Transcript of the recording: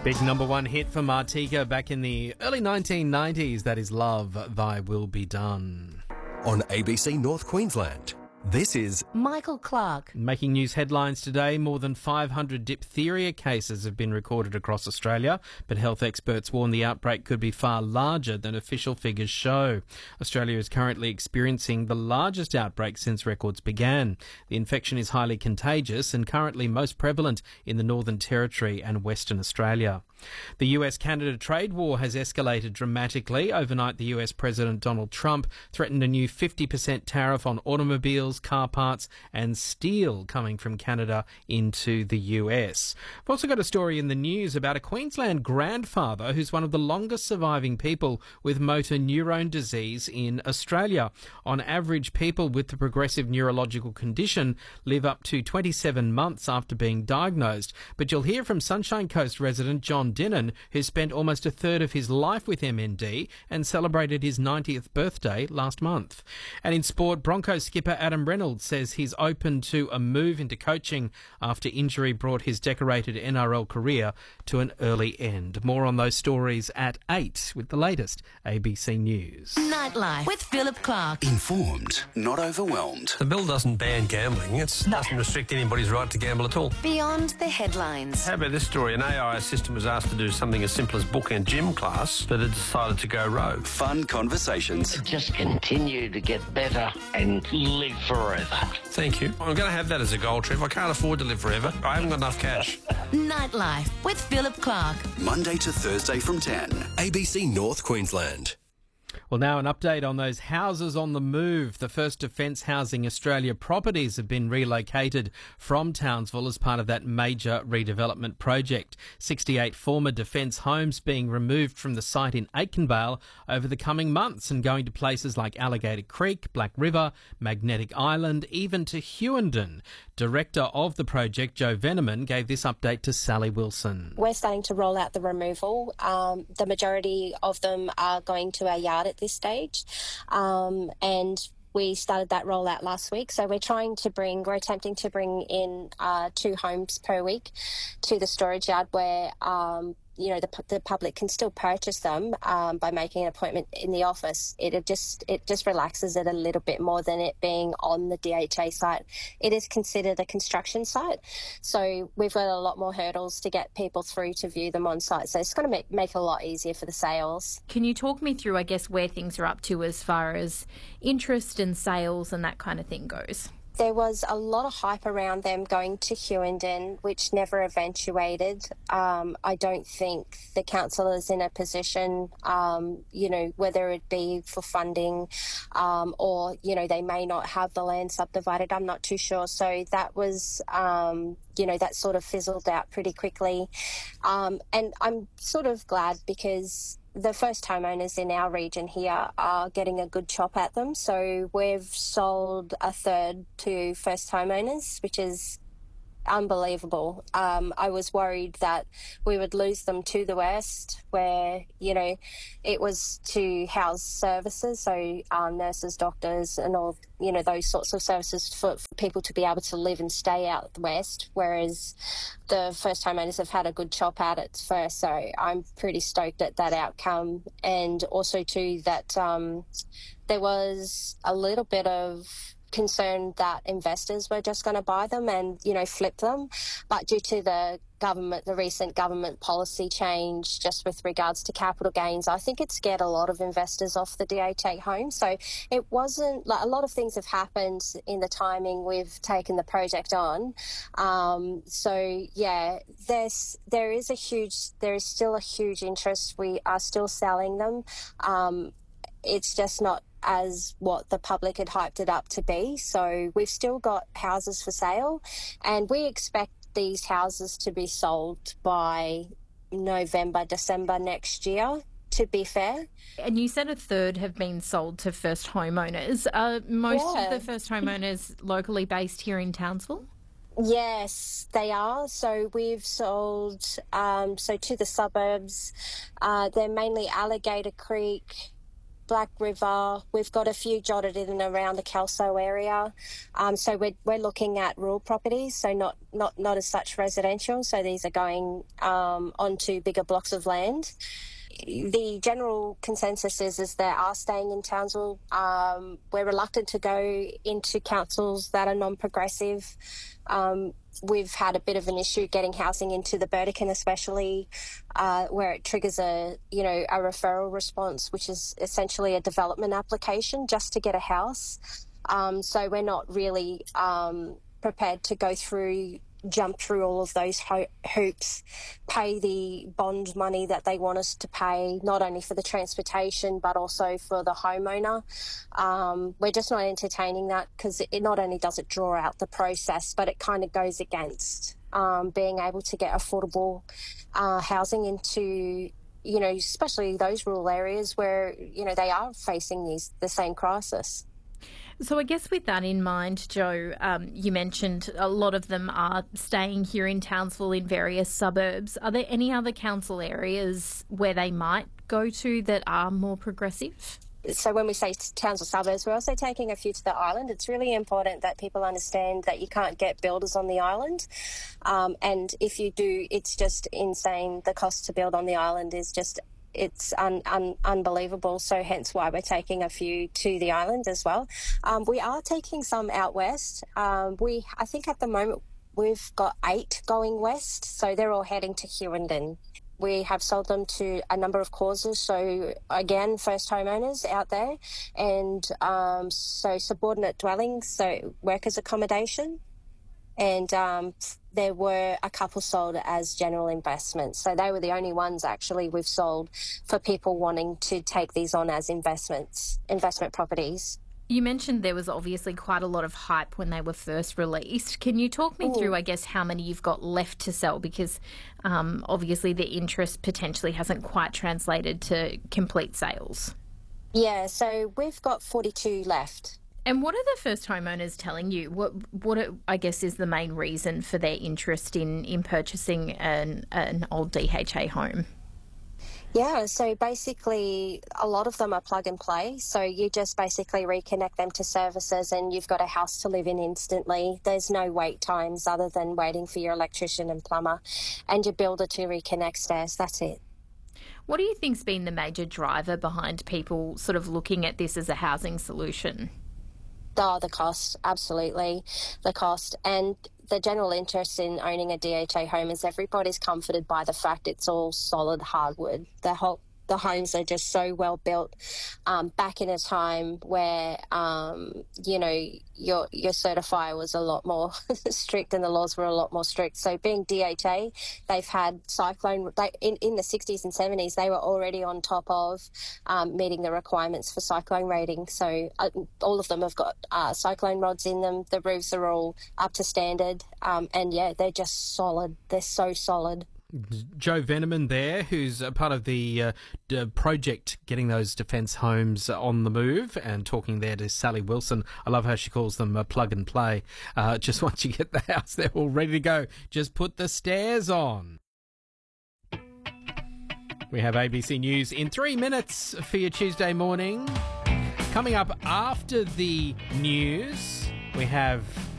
Big number one hit for Martika back in the early 1990s. That is Love, Thy Will Be Done. On ABC North Queensland, this is Michael Clark. Making news headlines today, more than 500 diphtheria cases have been recorded across Australia, but health experts warn the outbreak could be far larger than official figures show. Australia is currently experiencing the largest outbreak since records began. The infection is highly contagious and currently most prevalent in the Northern Territory and Western Australia. The US-Canada trade war has escalated dramatically. Overnight, the US President Donald Trump threatened a new 50% tariff on automobiles, car parts and steel coming from Canada into the US. I've also got a story in the news about a Queensland grandfather who's one of the longest surviving people with motor neurone disease in Australia. On average, people with the progressive neurological condition live up to 27 months after being diagnosed. But you'll hear from Sunshine Coast resident John Dinnan, who spent almost a third of his life with MND and celebrated his 90th birthday last month. And in sport, Broncos skipper Adam Reynolds says he's open to a move into coaching after injury brought his decorated NRL career to an early end. More on those stories at 8 with the latest ABC News. Nightlife with Philip Clark. informed, not overwhelmed. The bill doesn't ban gambling. It doesn't restrict anybody's right to gamble at all. Beyond the headlines. How about this story? An AI assistant was asked to do something as simple as book and gym class, but it decided to go rogue. Fun conversations. Just continue to get better and live forever. Thank you. I'm going to have that as a goal, Trev. I can't afford to live forever. I haven't got enough cash. Nightlife with Philip Clark. Monday to Thursday from 10. ABC North Queensland. Well, now an update on those houses on the move. The First Defence Housing Australia properties have been relocated from Townsville as part of that major redevelopment project. 68 former Defence homes being removed from the site in Aikenvale over the coming months and going to places like Alligator Creek, Black River, Magnetic Island, even to Hughenden. Director of the project, Joe Veneman, gave this update to Sally Wilson. We're starting to roll out the removal. The majority of them are going to our yard at this stage, and we started that rollout last week. So we're attempting to bring in 2 homes per week to the storage yard where the public can still purchase them by making an appointment in the office. It just relaxes it a little bit more than it being on the DHA site. It is considered a construction site, so we've got a lot more hurdles to get people through to view them on site. So it's going to make it a lot easier for the sales. Can you talk me through, I guess, where things are up to as far as interest and sales and that kind of thing goes? There was a lot of hype around them going to Hughenden, which never eventuated. I don't think the council is in a position, whether it be for funding or, they may not have the land subdivided. I'm not too sure. So that was, that sort of fizzled out pretty quickly. And I'm sort of glad because the first homeowners in our region here are getting a good chop at them. So we've sold a third to first homeowners, which is unbelievable. I was worried that we would lose them to the west where, it was to house services, so nurses, doctors and all, those sorts of services for people to be able to live and stay out the west, whereas the first homeowners have had a good chop at it first. So I'm pretty stoked at that outcome. And also too that there was a little bit of concern that investors were just going to buy them and, flip them. But due to the recent government policy change just with regards to capital gains, I think it scared a lot of investors off the DHA home. So it wasn't like a lot of things have happened in the timing we've taken the project on. There is still a huge interest. We are still selling them. It's just not as what the public had hyped it up to be. So we've still got houses for sale, and we expect these houses to be sold by November, December next year, to be fair. And you said a third have been sold to first homeowners. Are most of the first homeowners locally based here in Townsville? Yes, they are. So we've sold to the suburbs. They're mainly Alligator Creek, Black River. We've got a few jotted in and around the Kelso area. So we're looking at rural properties, so not as such residential. So these are going onto bigger blocks of land. The general consensus is they are staying in Townsville. We're reluctant to go into councils that are non-progressive. We've had a bit of an issue getting housing into the Burdekin, especially where it triggers a referral response, which is essentially a development application just to get a house. So we're not really prepared to jump through all of those hoops, pay the bond money that they want us to pay, not only for the transportation but also for the homeowner. We're just not entertaining that because it not only does it draw out the process, but it kind of goes against being able to get affordable housing into, especially those rural areas where, they are facing the same crisis. So I guess with that in mind, Jo, you mentioned a lot of them are staying here in Townsville in various suburbs. Are there any other council areas where they might go to that are more progressive? So when we say Townsville suburbs, we're also taking a few to the island. It's really important that people understand that you can't get builders on the island. And if you do, it's just insane. The cost to build on the island is just... It's unbelievable, so hence why we're taking a few to the island as well. We are taking some out west. I think at the moment we've got 8 going west, so they're all heading to Hughenden. We have sold them to a number of causes, so again, first homeowners out there, and so subordinate dwellings, so workers' accommodation. And there were a couple sold as general investments. So they were the only ones actually we've sold for people wanting to take these on as investment properties. You mentioned there was obviously quite a lot of hype when they were first released. Can you talk me through, I guess, how many you've got left to sell? Because obviously the interest potentially hasn't quite translated to complete sales. Yeah, so we've got 42 left. And what are the first homeowners telling you? What I guess is the main reason for their interest in purchasing an old DHA home? Yeah, so basically a lot of them are plug and play. So you just basically reconnect them to services and you've got a house to live in instantly. There's no wait times other than waiting for your electrician and plumber and your builder to reconnect stairs. That's it. What do you think's been the major driver behind people sort of looking at this as a housing solution? Oh, the cost, absolutely, the cost. And the general interest in owning a DHA home is everybody's comforted by the fact it's all solid hardwood. The homes are just so well built back in a time where, your certifier was a lot more strict and the laws were a lot more strict. So being DHA, they've had cyclone, in the 60s and 70s, they were already on top of meeting the requirements for cyclone rating. So all of them have got cyclone rods in them. The roofs are all up to standard. And yeah, they're just solid. They're so solid. Jo Veneman there, who's a part of the project getting those defence homes on the move, and talking there to Sally Wilson. I love how she calls them plug and play. Just once you get the house, they're all ready to go. Just put the stairs on. We have ABC News in 3 minutes for your Tuesday morning. Coming up after the news, we have